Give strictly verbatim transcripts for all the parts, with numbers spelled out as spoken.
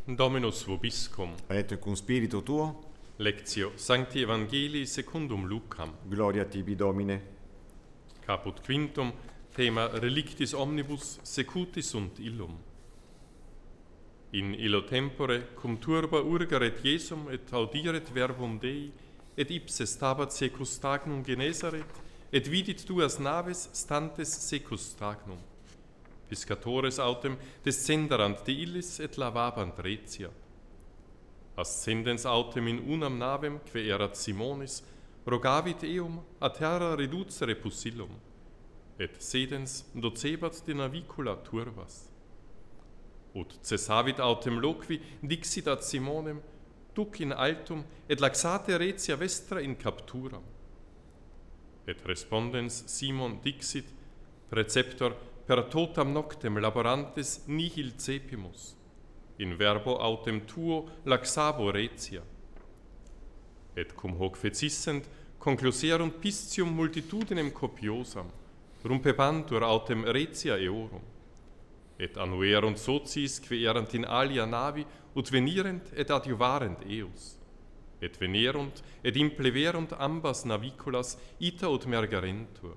Dominus vobiscum. Et cum spiritu tuo, Lectio Sancti Evangelii secundum Lucam. gloria tibi Domine. Caput quintum, thema relictis omnibus secutis sunt illum. In illo tempore cum turba urgaret Jesum et audiret verbum Dei, et ipse stabat secus stagnum genesaret, et vidit duas naves stantes secus stagnum. Piscatores autem descenderant de illis et lavabant retia. Ascendens autem in unam navem, que erat Simonis, rogavit eum a terra reducere pusillum, et sedens docebat de navicula turbas. Ut cessavit autem loqui, dixit ad Simonem, duc in altum, et laxate retia vestra in capturam. Et respondens Simon dixit, preceptor, per totam noctem laborantes nihil cepimus, in verbo autem tuo laxabo retia. Et cum hoc fecissent, concluserunt piscium multitudinem copiosam, rumpebantur autem retia eorum, et annuerunt socis que erant in alia navi, ut venirent et adjuvarent eos, et venerunt et impleverunt ambas naviculas ita ut mergarentur.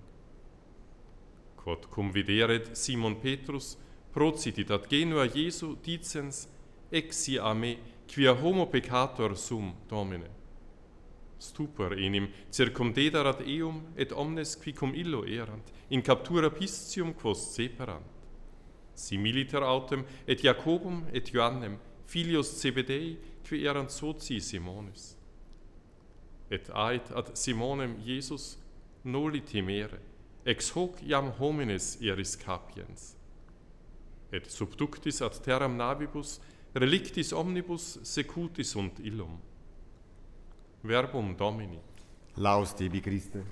Quod cum videret Simon Petrus, procitit ad genua Iesu, dicens, exi a me, quia homo peccator sum, Domine. Stupor enim circumdederat eum, et omnes qui cum illo erant, in captura piscium quos seperant. Similiter autem et Jacobum et Joannem, filios Zebedei, qui erant soci Simonis. Et ait ad Simonem Iesus, noli timere, ex hoc iam homines eris capiens. Et subductis ad terram navibus, relictis omnibus secutis sunt illum. Verbum Domini. Laus tibi Christe.